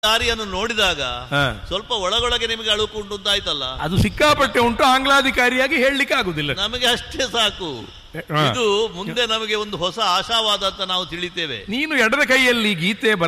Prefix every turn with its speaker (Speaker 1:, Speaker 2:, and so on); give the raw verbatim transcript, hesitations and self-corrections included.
Speaker 1: ದಾರಿಯನ್ನು ನೋಡಿದಾಗ
Speaker 2: ಹ.
Speaker 1: ಸ್ವಲ್ಪ ಒಳಗೊಳಗೆ ನಿಮಗೆ ಅಳುಕು ಉಂಟು ಅಂತಾಯ್ತಲ್ಲ.
Speaker 2: ಅದು ಸಿಕ್ಕಾಪಟ್ಟೆ ಉಂಟು, ಆಂಗ್ಲಾಧಿಕಾರಿಯಾಗಿ ಹೇಳಲಿಕ್ಕೆ ಆಗುದಿಲ್ಲ.
Speaker 1: ನಮಗೆ ಅಷ್ಟೇ ಸಾಕು.
Speaker 2: ಹ.
Speaker 1: ಇದು ಮುಂದೆ ನಮಗೆ ಒಂದು ಹೊಸ ಆಶಾವಾದ ಅಂತ ನಾವು ತಿಳಿತೇವೆ.
Speaker 2: ನೀನು ಎಡದ ಕೈಯಲ್ಲಿ ಗೀತೆ ಬಲ